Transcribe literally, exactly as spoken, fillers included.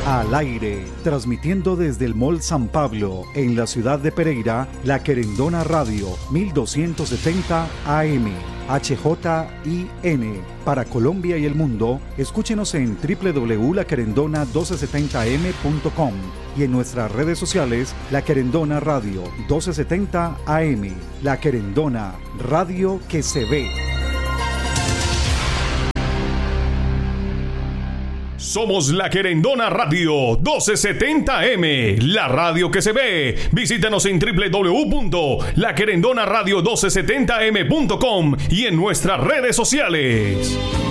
Al aire, transmitiendo desde el Mall San Pablo, en la ciudad de Pereira, La Querendona Radio, mil doscientos setenta A M, H J I N. Para Colombia y el mundo, escúchenos en doble u doble u doble u punto la querendona mil doscientos setenta a m punto com y en nuestras redes sociales, La Querendona Radio mil doscientos setenta A M. La Querendona, radio que se ve. Somos La Querendona Radio mil doscientos setenta A M, la radio que se ve. Visítanos en doble u doble u doble u punto la querendona radio mil doscientos setenta a m punto com y en nuestras redes sociales.